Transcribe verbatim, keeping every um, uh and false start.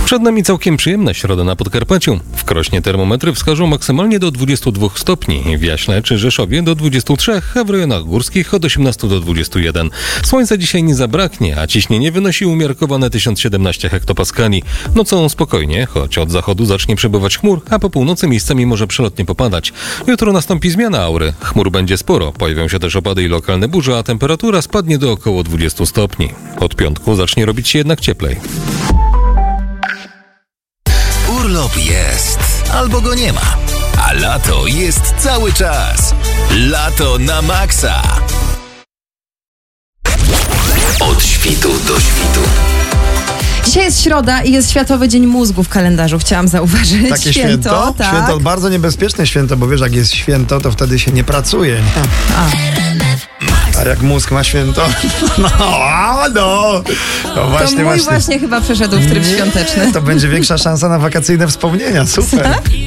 Przed nami całkiem przyjemna środa na Podkarpaciu. W Krośnie termometry wskażą maksymalnie do dwudziestu dwóch stopni, w Jaśle czy Rzeszowie do dwudziestu trzech, a w rejonach górskich od osiemnastu do dwudziestu jeden. Słońca dzisiaj nie zabraknie, a ciśnienie wynosi umiarkowane tysiąc siedemnaście hektopaskali. Nocą spokojnie, choć od zachodu zacznie przybywać chmur, a po północy miejscami może przelotnie popadać. Jutro nastąpi zmiana aury. Chmur będzie sporo, pojawią się też opady i lokalne burze, a temperatura spadnie do około dwudziestu stopni. Od piątku zacznie robić się jednak cieplej. Urlop jest, albo go nie ma, a lato jest cały czas. Lato na maksa. Od świtu do świtu. Dzisiaj jest środa i jest Światowy Dzień Mózgu w kalendarzu, chciałam zauważyć. Takie święto? Święto, tak. Święto, bardzo niebezpieczne święto, bo wiesz, jak jest święto, to wtedy się nie pracuje. Nie? A. A jak mózg ma święto? No, no. To właśnie, to mój właśnie. właśnie chyba przeszedł w tryb Nie, świąteczny. To będzie większa szansa na wakacyjne wspomnienia. Super.